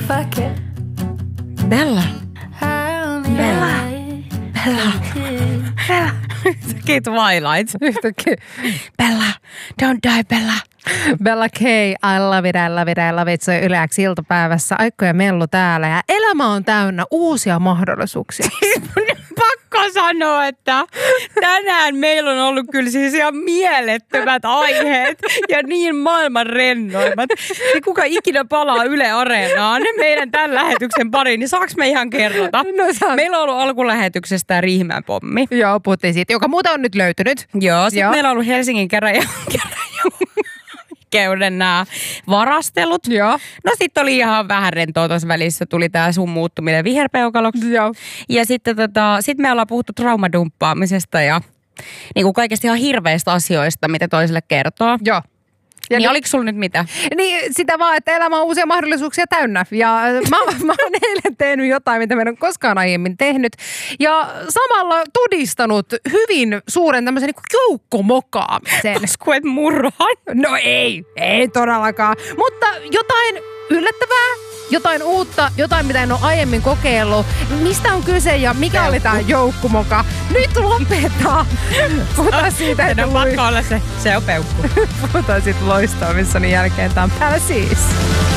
Bella. Yhtäkkiä Twilight. Yhtäkkiä. Bella, don't die, Bella. Bella K, I love it, I love it, I love it. Se on Yle X iltapäivässä. Aikko ja Mellu täällä ja elämä on täynnä uusia mahdollisuuksia. Pakko sanoa, että tänään meillä on ollut kyllä siis ihan mielettömät aiheet ja niin maailman rennoimmat. Ja kuka ikinä palaa Yle Areenaan meidän tämän lähetyksen pariin, niin saaks me ihan kerrota? No, meillä on ollut alkulähetyksestä Riihimäen pommi. Joo, puhuttiin siitä, joka muuta on nyt löytynyt. Joo, sitten meillä on ollut Helsingin käräjäoikeuden nämä varastelut. Joo. No sitten oli ihan vähän rentoa tuossa välissä, tuli tää sun muuttuminen viherpeukaloksi. Joo. Ja sitten sit me ollaan puhuttu traumadumppaamisesta ja niin kuin kaikesta ihan hirveistä asioista, mitä toiselle kertoo. Joo. Ja niin oliko sulla nyt mitä? Niin sitä vaan, että elämä on uusia mahdollisuuksia täynnä. Ja mä oon eilen tehnyt jotain, mitä mä en ole koskaan aiemmin tehnyt. Ja samalla todistanut hyvin suuren tämmöisen niin kuin joukkomokaamisen. Koet murhan? No ei todellakaan. Mutta jotain yllättävää, jotain uutta, jotain mitä en ole aiemmin kokeillut. Mistä on kyse ja mikä oli tää joukkomoka? Nyt lopetaan. Puhutaan siitä, että pakko olla se on peukku. Puhutaan siitä loistamissani jälkeen. Tää on päällä siis.